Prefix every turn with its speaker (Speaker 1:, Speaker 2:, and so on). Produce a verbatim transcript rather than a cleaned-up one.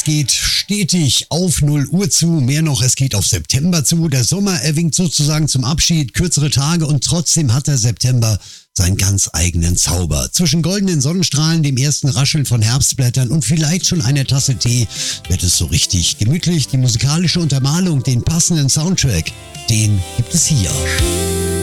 Speaker 1: geht stetig auf null Uhr zu. Mehr noch, es geht auf September zu. Der Sommer, er winkt sozusagen zum Abschied. Kürzere Tage und trotzdem hat der September seinen ganz eigenen Zauber. Zwischen goldenen Sonnenstrahlen, dem ersten Rascheln von Herbstblättern und vielleicht schon einer Tasse Tee wird es so richtig gemütlich. Die musikalische Untermalung, den passenden Soundtrack, den gibt es hier.